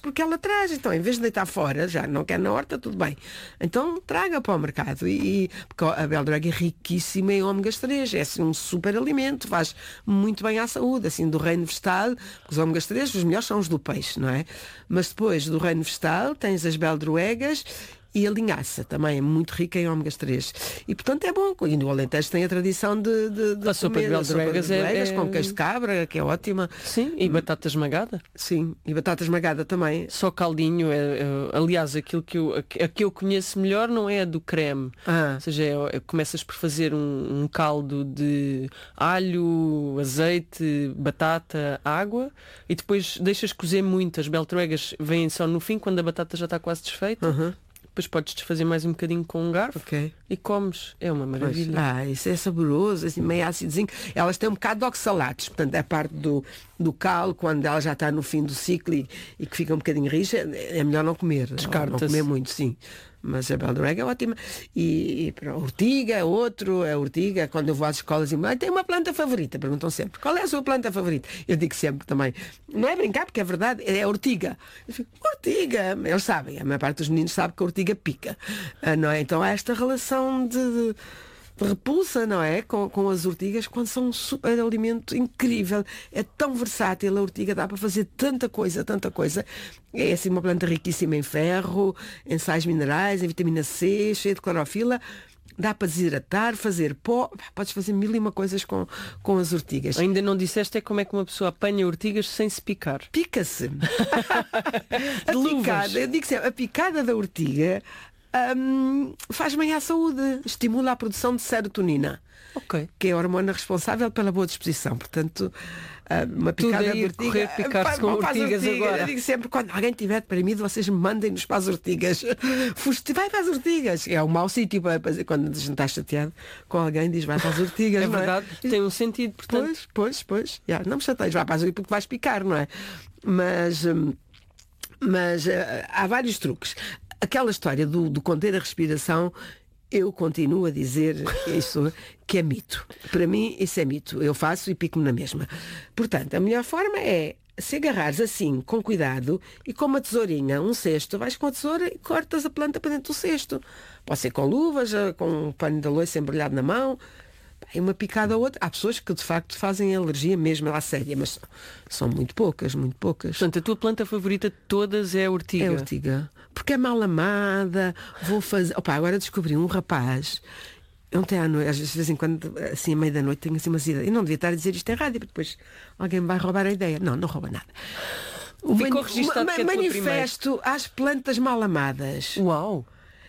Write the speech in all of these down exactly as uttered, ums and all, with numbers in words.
porque ela traz. Então, em vez de deitar fora, já não quer na horta, tudo bem. Então, traga para o mercado. E, porque a beldroga é riquíssima em ômegas três. É assim, um super alimento, faz muito bem à saúde. Assim, do reino vegetal, os ômegas três, os melhores são os do peixe, não é? Mas depois do reino vegetal, tens as beldroegas e a linhaça também é muito rica em ômegas três. E portanto é bom. E no Alentejo tem a tradição de, de, de a sopa de beldroegas é, é... com queijo de cabra, que é ótima. Sim, e batata esmagada. Sim, e batata esmagada também. Só caldinho, é, é, aliás, aquilo que eu, a, a que eu conheço melhor não é a do creme. Ah. Ou seja, é, é, começas por fazer um, um caldo de alho, azeite, batata, água e depois deixas cozer muito. As beldrogas vêm só no fim, quando a batata já está quase desfeita. Uhum. Depois podes desfazer mais um bocadinho com um garfo, okay. E comes. É uma maravilha. Pois. Ah, isso é saboroso, assim, meio ácidozinho. Elas têm um bocado de oxalatos, portanto, é a parte do, do cal, quando ela já está no fim do ciclo e, e que fica um bocadinho rixa, é melhor não comer. Descarta-se. Não comer muito, sim. Mas a beldroga é ótima. E, e para a ortiga é outro, a ortiga, quando eu vou às escolas e mãe, tem uma planta favorita? Perguntam sempre, qual é a sua planta favorita? Eu digo sempre também, não é brincar, porque é verdade, é a ortiga. Eu fico, ortiga, eles sabem, a maior parte dos meninos sabe que a ortiga pica. Ah, não é? Então há esta relação de, de de repulsa, não é? Com, com as ortigas, quando são um super alimento incrível. É tão versátil a ortiga, dá para fazer tanta coisa, tanta coisa. É assim uma planta riquíssima em ferro, em sais minerais, em vitamina C, cheia de clorofila. Dá para desidratar, fazer pó, podes fazer mil e uma coisas com, com as ortigas. Ainda não disseste é como é que uma pessoa apanha ortigas sem se picar. Pica-se. a picada, eu digo sempre, a picada da ortiga Um, faz bem à saúde, estimula a produção de serotonina, okay. Que é a hormona responsável pela boa disposição. Portanto, uma picada de ortiga, correr picar-se com ortigas agora. Eu digo sempre, quando alguém tiver deprimido, vocês mandem-nos para as ortigas. Vai para as ortigas. É um mau sítio para fazer. Quando a gente está chateado com alguém, diz vai para as ortigas. É não verdade, é? Tem um sentido, portanto. Pois, pois, pois. Yeah, não me chateias, vai para as ortigas porque vais picar, não é? Mas, mas uh, há vários truques. Aquela história do, do conter a respiração, eu continuo a dizer isso, que é mito. Para mim, isso é mito. Eu faço e pico-me na mesma. Portanto, a melhor forma é, se agarrares assim, com cuidado, e com uma tesourinha, um cesto, vais com a tesoura e cortas a planta para dentro do cesto. Pode ser com luvas, com um pano de louça embrulhado na mão, e uma picada ou outra. Há pessoas que de facto fazem alergia mesmo à séria, mas são muito poucas, muito poucas. Portanto, a tua planta favorita de todas é a ortiga? É a ortiga. Porque é mal amada, vou fazer... Opa, agora descobri um rapaz, ontem à noite, às vezes de vez em quando, assim, à meia da noite, tenho assim umas ideias. E não devia estar a dizer isto em rádio, porque depois alguém me vai roubar a ideia. Não, não rouba nada. O Ficou registado que é manifesto às plantas mal amadas. Uau!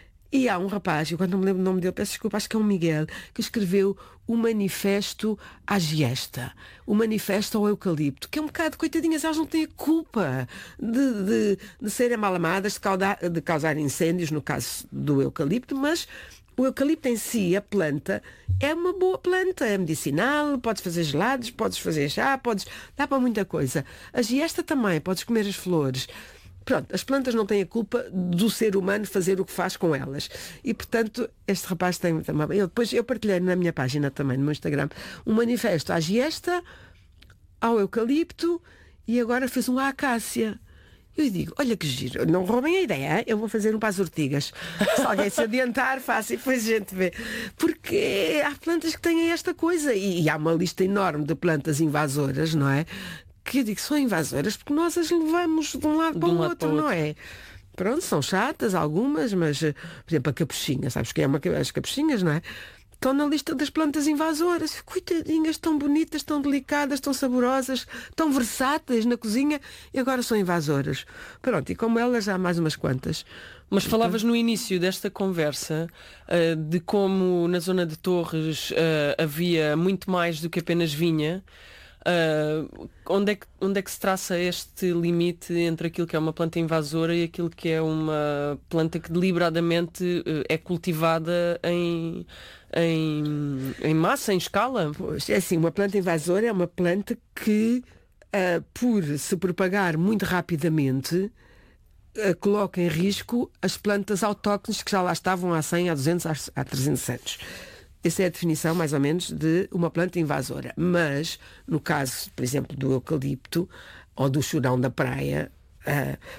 E há um rapaz, eu quando não me lembro o nome dele, peço desculpa, acho que é um Miguel, que escreveu o manifesto à giesta, o manifesto ao eucalipto, que é um bocado, coitadinhas, elas não têm a culpa de, de, de serem mal amadas, de causar, de causar incêndios, no caso do eucalipto, mas o eucalipto em si, a planta, é uma boa planta, é medicinal, podes fazer gelados, podes fazer chá, podes, dá para muita coisa. A giesta também, podes comer as flores. Pronto, as plantas não têm a culpa do ser humano fazer o que faz com elas. E, portanto, este rapaz tem também... Eu, depois eu partilhei na minha página também, no meu Instagram, um manifesto à giesta, ao eucalipto e agora fez um à acácia. Eu digo, olha que giro, não roubem a ideia, hein? Eu vou fazer um para as ortigas. Se alguém se adiantar, faça e depois a gente vê. Porque há plantas que têm esta coisa. E, e há uma lista enorme de plantas invasoras, não é? Que eu digo, são invasoras porque nós as levamos de um lado para o outro, para o outro, não é? Pronto, são chatas algumas, mas, por exemplo, a capuchinha, sabes que é uma, as capuchinhas, não é? Estão na lista das plantas invasoras. Coitadinhas, tão bonitas, tão delicadas, tão saborosas, tão versáteis na cozinha e agora são invasoras. Pronto, e como elas há mais umas quantas. Mas falavas no início desta conversa uh, de como na zona de Torres uh, havia muito mais do que apenas vinha. Uh, onde, é que, onde é que se traça este limite entre aquilo que é uma planta invasora e aquilo que é uma planta que deliberadamente uh, é cultivada em, em, em massa, em escala? Pois, é assim, uma planta invasora é uma planta que, uh, por se propagar muito rapidamente, uh, coloca em risco as plantas autóctones que já lá estavam há cem, há duzentos, há trezentos anos. Essa é a definição, mais ou menos, de uma planta invasora. Mas, no caso, por exemplo, do eucalipto ou do churão da praia, uh,